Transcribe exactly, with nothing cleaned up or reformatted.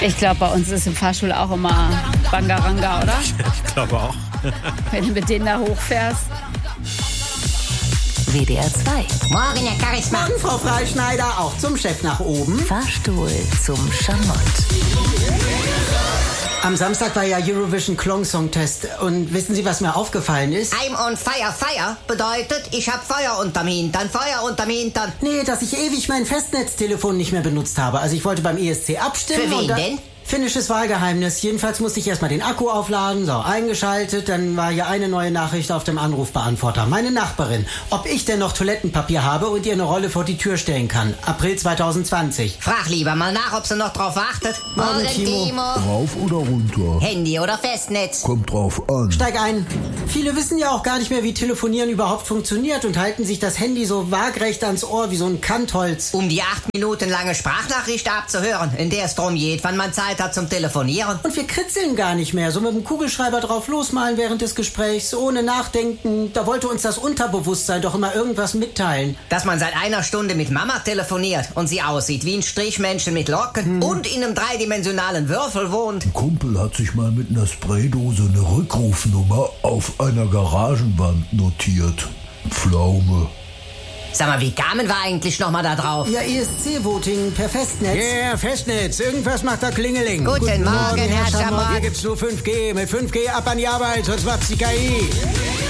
Ich glaube, bei uns ist im Fahrstuhl auch immer Bangaranga, oder? Ich glaube auch. Wenn du mit denen da hochfährst. W D R zwei. Morgen, Herr Charisma. Morgen, Frau Freischneider, auch zum Chef nach oben. Fahrstuhl zum Schamott. Am Samstag war ja Eurovision Klong Song Test. Und wissen Sie, was mir aufgefallen ist? I'm on fire, fire bedeutet, ich hab Feuer unterm Hintern, Feuer unterm Hintern. Nee, dass ich ewig mein Festnetztelefon nicht mehr benutzt habe. Also ich wollte beim E S C abstimmen. Für wen und dann denn? Finnisches Wahlgeheimnis. Jedenfalls musste ich erstmal den Akku aufladen, so eingeschaltet. Dann war hier eine neue Nachricht auf dem Anrufbeantworter. Meine Nachbarin, ob ich denn noch Toilettenpapier habe und ihr eine Rolle vor die Tür stellen kann. April zwanzig zwanzig. Frag lieber mal nach, ob sie noch drauf wartet. Morgen, Timo. Rauf oder runter? Handy oder Festnetz? Kommt drauf an. Steig ein. Viele wissen ja auch gar nicht mehr, wie Telefonieren überhaupt funktioniert und halten sich das Handy so waagrecht ans Ohr wie so ein Kantholz. Um die acht Minuten lange Sprachnachricht abzuhören, in der es drum geht, wann man Zeit hat zum Telefonieren. Und wir kritzeln gar nicht mehr. So mit dem Kugelschreiber drauf losmalen während des Gesprächs, ohne nachdenken. Da wollte uns das Unterbewusstsein doch immer irgendwas mitteilen. Dass man seit einer Stunde mit Mama telefoniert und sie aussieht wie ein Strichmännchen mit Locken hm. und in einem dreidimensionalen Würfel wohnt. Ein Kumpel hat sich mal mit einer Spraydose eine Rückrufnummer auf einer Garagenwand notiert. Pflaume. Sag mal, wie kamen wir eigentlich nochmal da drauf? Ja, E S C-Voting per Festnetz. Ja, yeah, Festnetz. Irgendwas macht da Klingeling. Guten, Guten Morgen, Morgen, Herr Schamott. Hier gibt's nur fünf G. Mit fünf G ab an die Arbeit, sonst macht's die K I.